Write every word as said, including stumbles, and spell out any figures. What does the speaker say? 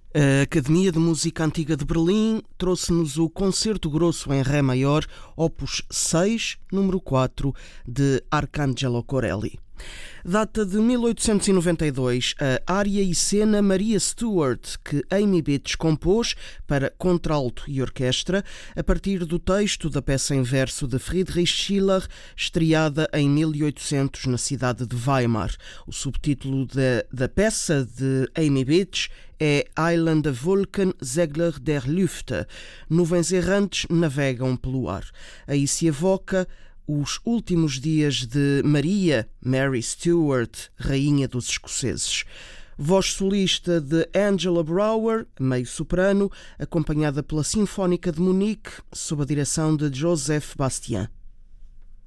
A Academia de Música Antiga de Berlim trouxe-nos o Concerto Grosso em Ré maior, opus seis, número quatro, de Arcangelo Corelli. Data de mil oitocentos e noventa e dois, a área e cena Maria Stuart, que Amy Bitch compôs para contralto e orquestra, a partir do texto da peça em verso de Friedrich Schiller, estreada em mil e oitocentos na cidade de Weimar. O subtítulo da, da peça de Amy Bitch é Eilende Wolken Segler der Lüfte. Nuvens errantes navegam pelo ar. Aí se evoca os últimos dias de Maria, Mary Stuart, rainha dos escoceses. Voz solista de Angela Brower, meio-soprano, acompanhada pela Sinfónica de Munique, sob a direção de Joseph Bastien.